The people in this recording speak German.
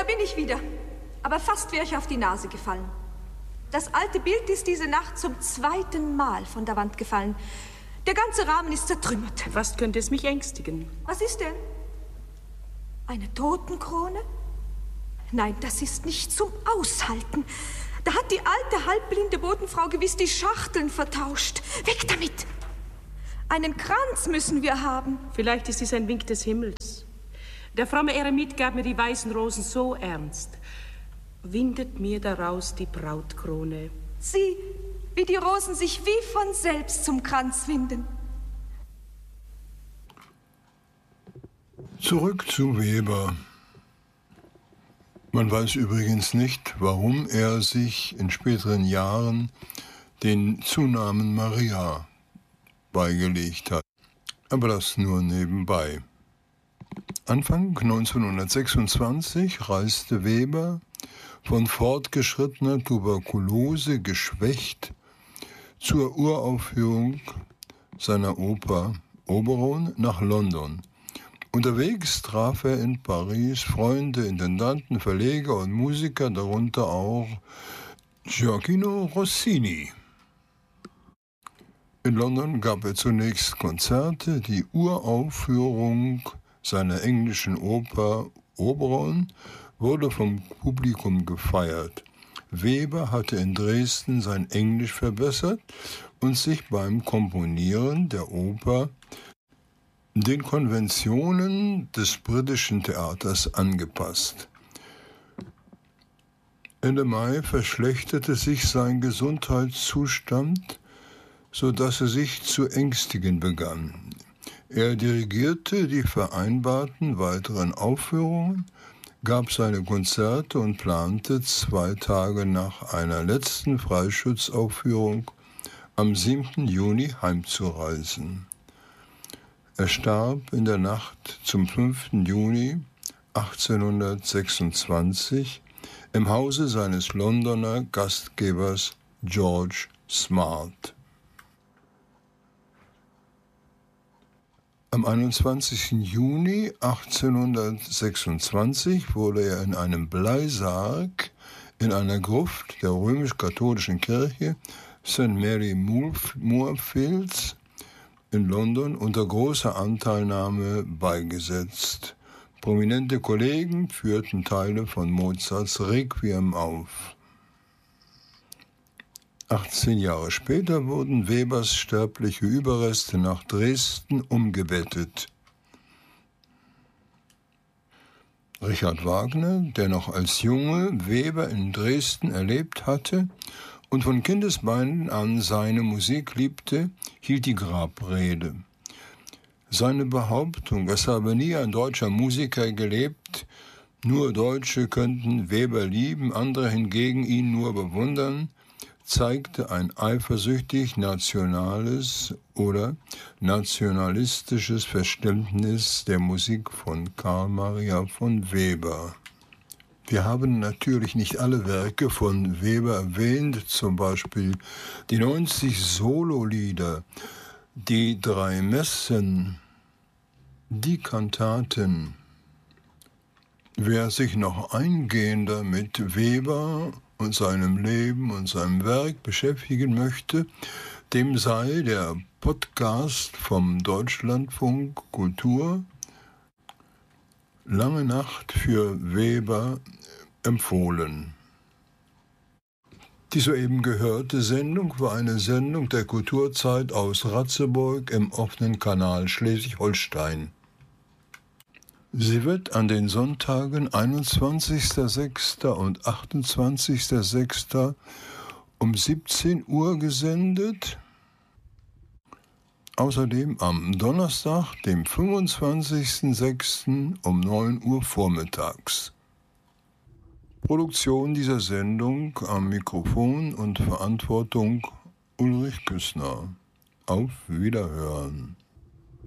da bin ich wieder. Aber fast wäre ich auf die Nase gefallen. Das alte Bild ist diese Nacht zum 2. Mal von der Wand gefallen. Der ganze Rahmen ist zertrümmert. Fast könnte es mich ängstigen. Was ist denn? Eine Totenkrone? Nein, das ist nicht zum Aushalten. Da hat die alte, halbblinde Botenfrau gewiss die Schachteln vertauscht. Weg damit! Einen Kranz müssen wir haben. Vielleicht ist dies ein Wink des Himmels. Der fromme Eremit gab mir die weißen Rosen so ernst. Windet mir daraus die Brautkrone. Sieh, wie die Rosen sich wie von selbst zum Kranz winden. Zurück zu Weber. Man weiß übrigens nicht, warum er sich in späteren Jahren den Zunamen Maria beigelegt hat. Aber das nur nebenbei. Anfang 1926 reiste Weber von fortgeschrittener Tuberkulose geschwächt zur Uraufführung seiner Oper Oberon nach London. Unterwegs traf er in Paris Freunde, Intendanten, Verleger und Musiker, darunter auch Gioacchino Rossini. In London gab er zunächst Konzerte. Die Uraufführung seiner englischen Oper Oberon wurde vom Publikum gefeiert. Weber hatte in Dresden sein Englisch verbessert und sich beim Komponieren der Oper den Konventionen des britischen Theaters angepasst. Ende Mai verschlechterte sich sein Gesundheitszustand, sodass er sich zu ängstigen begann. Er dirigierte die vereinbarten weiteren Aufführungen, gab seine Konzerte und plante 2 Tage nach einer letzten Freischutzaufführung am 7. Juni heimzureisen. Er starb in der Nacht zum 5. Juni 1826 im Hause seines Londoner Gastgebers George Smart. Am 21. Juni 1826 wurde er in einem Bleisarg in einer Gruft der römisch-katholischen Kirche St. Mary Moorfields in London unter großer Anteilnahme beigesetzt. Prominente Kollegen führten Teile von Mozarts Requiem auf. 18 Jahre später wurden Webers sterbliche Überreste nach Dresden umgebettet. Richard Wagner, der noch als Junge Weber in Dresden erlebt hatte und von Kindesbeinen an seine Musik liebte, hielt die Grabrede. Seine Behauptung, es habe nie ein deutscher Musiker gelebt, nur Deutsche könnten Weber lieben, andere hingegen ihn nur bewundern, zeigte ein eifersüchtig nationales oder nationalistisches Verständnis der Musik von Carl Maria von Weber. Wir haben natürlich nicht alle Werke von Weber erwähnt, zum Beispiel die 90 Sololieder, die 3 Messen, die Kantaten. Wer sich noch eingehender mit Weber und seinem Leben und seinem Werk beschäftigen möchte, dem sei der Podcast vom Deutschlandfunk Kultur Lange Nacht für Weber empfohlen. Die soeben gehörte Sendung war eine Sendung der Kulturzeit aus Ratzeburg im offenen Kanal Schleswig-Holstein. Sie wird an den Sonntagen 21.06. und 28.06. um 17 Uhr gesendet. Außerdem am Donnerstag, dem 25.06. um 9 Uhr vormittags. Produktion dieser Sendung am Mikrofon und Verantwortung Ulrich Küssner. Auf Wiederhören.